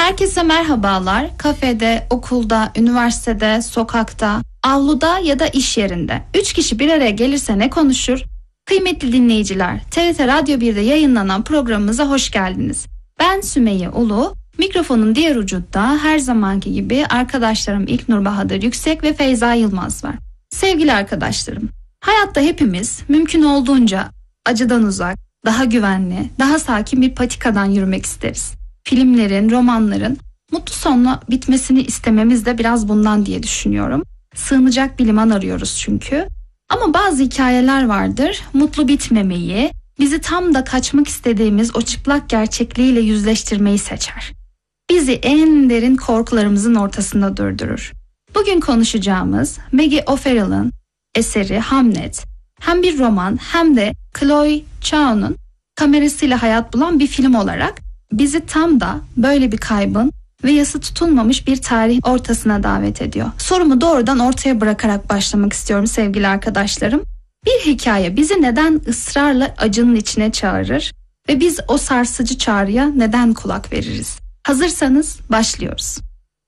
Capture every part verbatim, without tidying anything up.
Herkese merhabalar. Kafede, okulda, üniversitede, sokakta, avluda ya da iş yerinde. Üç kişi bir araya gelirse ne konuşur? Kıymetli dinleyiciler, T R T Radyo bir'de yayınlanan programımıza hoş geldiniz. Ben Sümeyye Ulu, mikrofonun diğer ucunda her zamanki gibi arkadaşlarım İlknur Bahadır Yüksek ve Feyza Yılmaz var. Sevgili arkadaşlarım, hayatta hepimiz mümkün olduğunca acıdan uzak, daha güvenli, daha sakin bir patikadan yürümek isteriz. Filmlerin, romanların mutlu sonla bitmesini istememiz de biraz bundan diye düşünüyorum. Sığınacak bir liman arıyoruz çünkü. Ama bazı hikayeler vardır, mutlu bitmemeyi, bizi tam da kaçmak istediğimiz o çıplak gerçekliğiyle yüzleştirmeyi seçer. Bizi en derin korkularımızın ortasında durdurur. Bugün konuşacağımız Maggie O'Farrell'ın eseri Hamnet, hem bir roman hem de Chloe Zhao'nun kamerasıyla hayat bulan bir film olarak bizi tam da böyle bir kaybın ve yası tutulmamış bir tarih ortasına davet ediyor. Sorumu doğrudan ortaya bırakarak başlamak istiyorum sevgili arkadaşlarım. Bir hikaye bizi neden ısrarla acının içine çağırır ve biz o sarsıcı çağrıya neden kulak veririz? Hazırsanız başlıyoruz.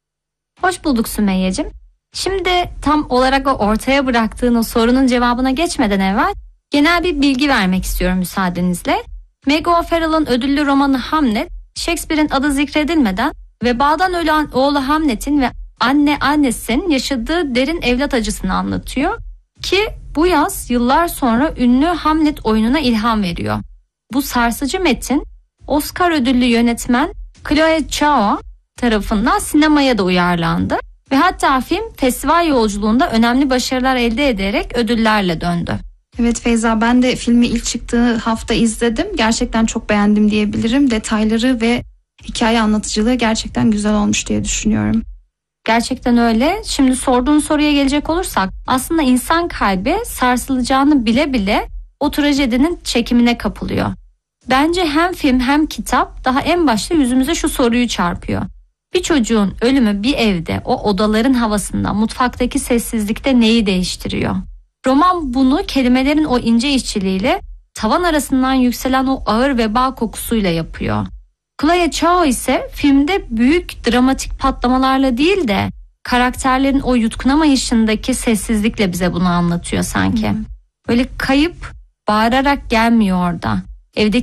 Hoş bulduk Sümeyye'cim. Şimdi tam olarak o ortaya bıraktığın o sorunun cevabına geçmeden evvel genel bir bilgi vermek istiyorum müsaadenizle. Maggie O'Farrell'ın ödüllü romanı Hamnet, Shakespeare'in adı zikredilmeden vebadan ölen oğlu Hamlet'in ve anne annesinin yaşadığı derin evlat acısını anlatıyor ki bu yaz yıllar sonra ünlü Hamlet oyununa ilham veriyor. Bu sarsıcı metin Oscar ödüllü yönetmen Chloe Zhao tarafından sinemaya da uyarlandı ve hatta film festival yolculuğunda önemli başarılar elde ederek ödüllerle döndü. Evet Feyza, ben de filmi ilk çıktığı hafta izledim. Gerçekten çok beğendim diyebilirim. Detayları ve hikaye anlatıcılığı gerçekten güzel olmuş diye düşünüyorum. Gerçekten öyle. Şimdi sorduğun soruya gelecek olursak aslında insan kalbi sarsılacağını bile bile o trajedinin çekimine kapılıyor. Bence hem film hem kitap daha en başta yüzümüze şu soruyu çarpıyor. Bir çocuğun ölümü bir evde o odaların havasında, mutfaktaki sessizlikte neyi değiştiriyor? Roman bunu kelimelerin o ince işçiliğiyle tavan arasından yükselen o ağır veba kokusuyla yapıyor. Chloe Zhao ise filmde büyük dramatik patlamalarla değil de karakterlerin o yutkunamayışındaki sessizlikle bize bunu anlatıyor sanki. Hmm. Böyle kayıp bağırarak gelmiyor orada. Evdeki